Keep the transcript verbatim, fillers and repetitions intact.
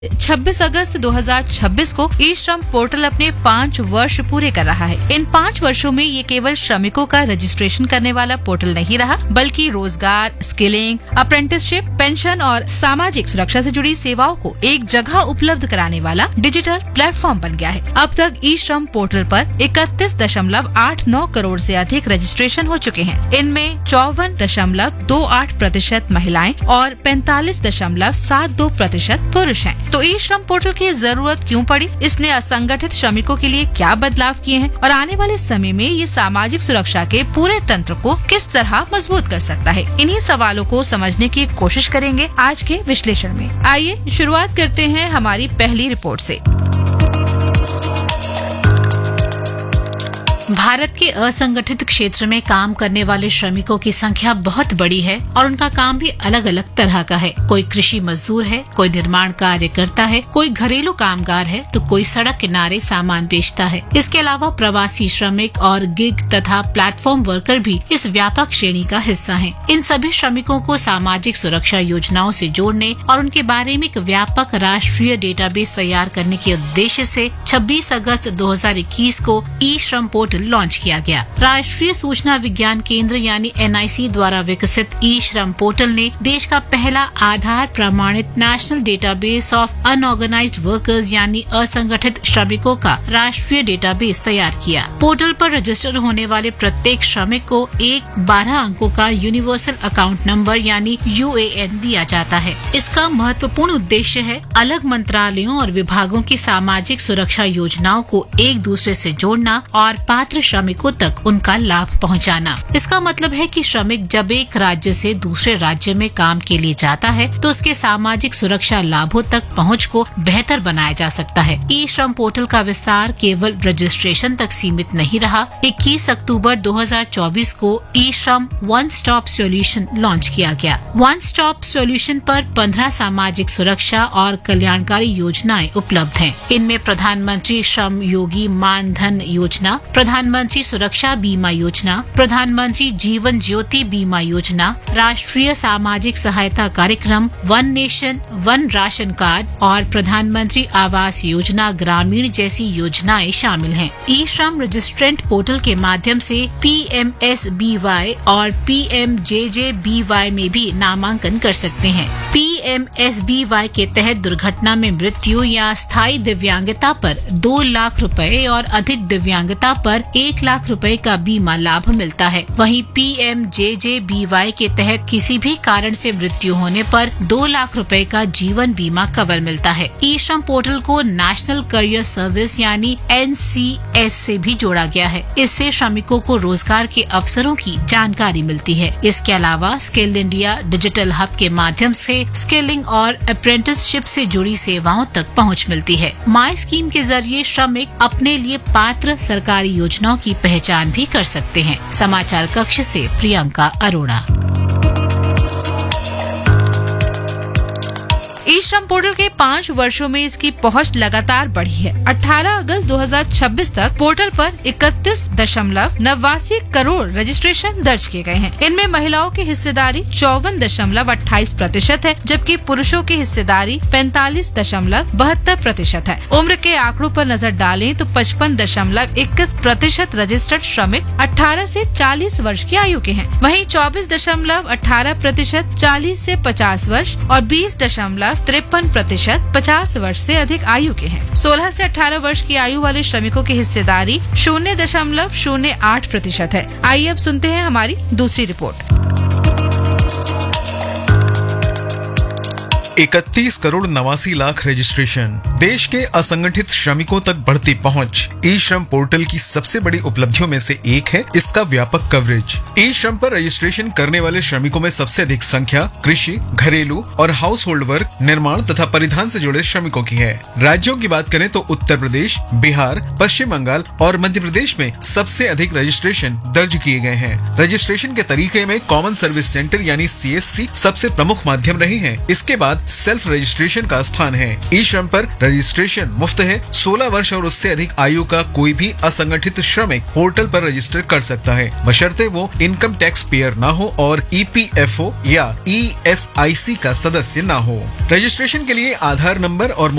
छब्बीस अगस्त दो हज़ार छब्बीस को ई श्रम पोर्टल अपने पाँच वर्ष पूरे कर रहा है। इन पाँच वर्षों में ये केवल श्रमिकों का रजिस्ट्रेशन करने वाला पोर्टल नहीं रहा, बल्कि रोजगार, स्किलिंग, अप्रेंटिसशिप, पेंशन और सामाजिक सुरक्षा से जुड़ी सेवाओं को एक जगह उपलब्ध कराने वाला डिजिटल प्लेटफॉर्म बन गया है। अब तक ई श्रम पोर्टल पर इकतीस दशमलव आठ नौ करोड़ से अधिक रजिस्ट्रेशन हो चुके हैं। इनमें चौवन दशमलव दो आठ प्रतिशत महिलाएं और पैंतालीस दशमलव सात दो प्रतिशत पुरुष हैं। तो ई श्रम पोर्टल की जरूरत क्यों पड़ी? इसने असंगठित श्रमिकों के लिए क्या बदलाव किए हैं और आने वाले समय में ये सामाजिक सुरक्षा के पूरे तंत्र को किस तरह मजबूत कर सकता है? इन्हीं सवालों को समझने की कोशिश करेंगे आज के विश्लेषण में। आइए शुरुआत करते हैं हमारी पहली रिपोर्ट से। भारत के असंगठित क्षेत्र में काम करने वाले श्रमिकों की संख्या बहुत बड़ी है और उनका काम भी अलग अलग तरह का है। कोई कृषि मजदूर है, कोई निर्माण कार्य करता है, कोई घरेलू कामगार है, तो कोई सड़क किनारे सामान बेचता है। इसके अलावा प्रवासी श्रमिक और गिग तथा प्लेटफॉर्म वर्कर भी इस व्यापक श्रेणी का हिस्सा हैं। इन सभी श्रमिकों को सामाजिक सुरक्षा योजनाओं से जोड़ने और उनके बारे में एक व्यापक राष्ट्रीय डेटाबेस तैयार करने के उद्देश्य से छब्बीस अगस्त दो हज़ार इक्कीस को ई श्रम पोर्टल लॉन्च किया गया। राष्ट्रीय सूचना विज्ञान केंद्र यानी एन आई सी द्वारा विकसित ई श्रम पोर्टल ने देश का पहला आधार प्रमाणित national database of unorganised workers यानी असंगठित श्रमिकों का राष्ट्रीय डेटाबेस तैयार किया। पोर्टल पर रजिस्टर होने वाले प्रत्येक श्रमिक को एक बारह अंकों का यूनिवर्सल अकाउंट नंबर यानी यू ए एन दिया जाता है। इसका महत्वपूर्ण उद्देश्य है अलग मंत्रालयों और विभागों की सामाजिक सुरक्षा योजनाओं को एक दूसरे से जोड़ना और पात्र श्रमिकों तक उनका लाभ पहुंचाना। इसका मतलब है कि श्रमिक जब एक राज्य से दूसरे राज्य में काम के लिए जाता है तो उसके सामाजिक सुरक्षा लाभों तक पहुंच को बेहतर बनाया जा सकता है। ई श्रम पोर्टल का विस्तार केवल रजिस्ट्रेशन तक सीमित नहीं रहा। इक्कीस अक्टूबर दो हज़ार चौबीस को ई श्रम वन स्टॉप सॉल्यूशन लॉन्च किया गया। वन स्टॉप सॉल्यूशन पर पंद्रह सामाजिक सुरक्षा और कल्याणकारी योजनाएं उपलब्ध हैं। इनमें प्रधानमंत्री श्रम योगी मान धन योजना, प्रधानमंत्री सुरक्षा बीमा योजना, प्रधानमंत्री जीवन ज्योति बीमा योजना, राष्ट्रीय सामाजिक सहायता कार्यक्रम, one nation one ration card और प्रधानमंत्री आवास योजना ग्रामीण जैसी योजनाएं शामिल हैं। ई श्रम रजिस्ट्रेंट पोर्टल के माध्यम से P M S B Y और पी एम जे जे बी वाई में भी नामांकन कर सकते हैं। P M S B Y के तहत दुर्घटना में मृत्यु या स्थायी दिव्यांगता पर दो लाख रुपए और अधिक दिव्यांगता पर एक लाख रुपए का बीमा लाभ मिलता है। वहीं पी एम जे जे बी वाई के तहत किसी भी कारण से मृत्यु होने पर दो लाख रुपए का जीवन बीमा कवर मिलता है। ई श्रम पोर्टल को नेशनल करियर सर्विस यानी एन सी एस से भी जोड़ा गया है। इससे श्रमिकों को रोजगार के अवसरों की जानकारी मिलती है। इसके अलावा स्किल इंडिया डिजिटल हब के माध्यम से स्किलिंग और अप्रेंटिसशिप से जुड़ी सेवाओं तक पहुंच मिलती है। माई स्कीम के जरिए श्रमिक अपने लिए पात्र सरकारी योजनाओं की पहचान भी कर सकते हैं। समाचार कक्ष से प्रियंका अरोड़ा। ई श्रम पोर्टल के पाँच वर्षों में इसकी पहुंच लगातार बढ़ी है। अठारह अगस्त दो हज़ार छब्बीस तक पोर्टल पर इकतीस दशमलव नवासी करोड़ रजिस्ट्रेशन दर्ज किए गए हैं। इनमें महिलाओं की हिस्सेदारी चौवन दशमलव अट्ठाईस प्रतिशत है, जबकि पुरुषों की हिस्सेदारी पैंतालीस दशमलव बहत्तर प्रतिशत है। उम्र के आंकड़ों पर नजर डालें तो पचपन दशमलव इक्कीस प्रतिशत रजिस्टर्ड श्रमिक अठारह से चालीस वर्ष की आयु के हैं। वहीं चौबीस दशमलव अठारह प्रतिशत चालीस से पचास वर्ष और बीस दशमलव तिरपन प्रतिशत पचास वर्ष से अधिक आयु के हैं। सोलह से अठारह वर्ष की आयु वाले श्रमिकों की हिस्सेदारी शून्य दशमलव शून्य आठ प्रतिशत है। आइए अब सुनते हैं हमारी दूसरी रिपोर्ट। इकतीस करोड़ नवासी लाख रजिस्ट्रेशन। देश के असंगठित श्रमिकों तक बढ़ती पहुंच ई श्रम पोर्टल की सबसे बड़ी उपलब्धियों में से एक है इसका व्यापक कवरेज। ई श्रम पर रजिस्ट्रेशन करने वाले श्रमिकों में सबसे अधिक संख्या कृषि, घरेलू और हाउस होल्ड वर्क, निर्माण तथा परिधान से जुड़े श्रमिकों की है। राज्यों की बात करें तो उत्तर प्रदेश, बिहार, पश्चिम बंगाल और मध्य प्रदेश में सबसे अधिक रजिस्ट्रेशन दर्ज किए गए हैं। रजिस्ट्रेशन के तरीके में कॉमन सर्विस सेंटर यानी सी एस सी सबसे प्रमुख माध्यम रहे हैं। इसके बाद सेल्फ रजिस्ट्रेशन का स्थान है। ई श्रम पर रजिस्ट्रेशन मुफ्त है। सोलह वर्ष और उससे अधिक आयु का कोई भी असंगठित श्रमिक पोर्टल पर रजिस्टर कर सकता है, बशर्ते वो इनकम टैक्स पेयर ना हो और ई पी एफ ओ या ई एस आई सी का सदस्य ना हो। रजिस्ट्रेशन के लिए आधार नंबर और